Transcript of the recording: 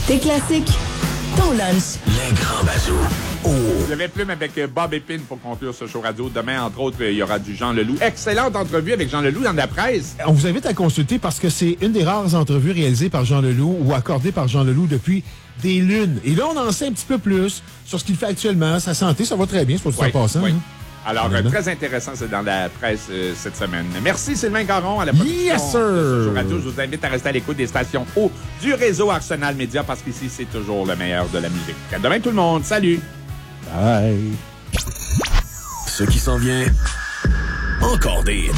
Tes classiques, ton lunch. Les grands bazous. Oh. Je vais plume avec Bob Épine pour conclure ce show radio. Demain, entre autres, il y aura du Jean Leloup. Excellente entrevue avec Jean Leloup dans la presse. On vous invite à consulter parce que c'est une des rares entrevues réalisées par Jean Leloup ou accordées par Jean Leloup depuis des lunes. Et là, on en sait un petit peu plus sur ce qu'il fait actuellement. Sa santé, ça va très bien, c'est pour tout ça passant. Oui. Hein? Alors, très intéressant, c'est dans la presse cette semaine. Merci Sylvain Caron à la production Yes, sir! de ce show radio. Je vous invite à rester à l'écoute des stations haut du réseau Arsenal Média parce qu'ici, c'est toujours le meilleur de la musique. À demain tout le monde. Salut! Bye! Ce qui s'en vient, encore des hits.